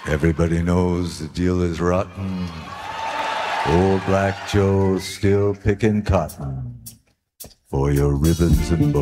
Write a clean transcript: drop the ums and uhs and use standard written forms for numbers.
Everybody knows the deal is rotten. Old Black Joe's still picking cotton for your ribbons and bows.